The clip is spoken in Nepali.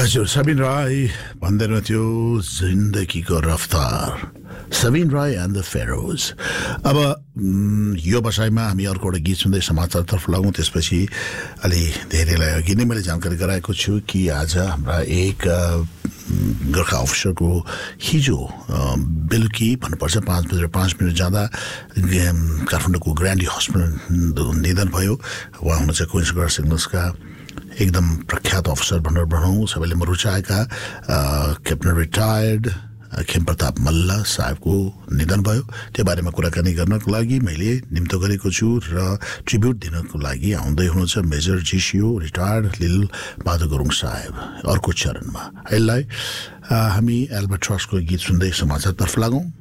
हजुर सबिन राई भन्दै थियो जिन्दगीको रफ्तार सबिन राई एन्ड द फेरोज। अब यो बसाइमा हामी अर्को एउटा गीत सुन्दै समाचारतर्फ लागौँ। त्यसपछि अलि धेरैलाई अघि नै मैले जानकारी गराएको छु कि आज हाम्रा एक गोर्खा अफिसरको हिजो बेलुकी भन्नुपर्छ 5:05 जाँदा काठमाडौँको ग्रान्डी हस्पिटल निधन भयो। उहाँ हुनुहुन्छ क्विन्स गर्ल्स सिग्नल्सका एकदम प्रख्यात अफिसर भनेर भनौँ, सबैले रुचाएका क्याप्टन रिटायर्ड खेमप्रताप मल्ल साहबको निधन भयो। त्यो बारेमा कुराकानी गर्नको लागि मैले निम्तो गरेको छु र ट्रिब्युट दिनको लागि आउँदै हुनुहुन्छ मेजर जिसिओ रिटायर्ड लिल बहादुर गुरुङ साहब अर्को चरणमा। यसलाई हामी एल्बर्ट ट्रस्टको गीत सुन्दै समाचारतर्फ लागौँ।